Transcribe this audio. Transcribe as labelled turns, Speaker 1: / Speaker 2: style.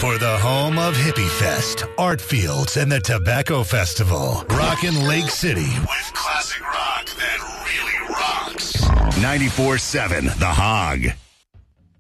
Speaker 1: for the home of Hippie Fest, Art Fields, and the Tobacco Festival. Rockin' Lake City with classic rock that really rocks. 94.7 The Hog.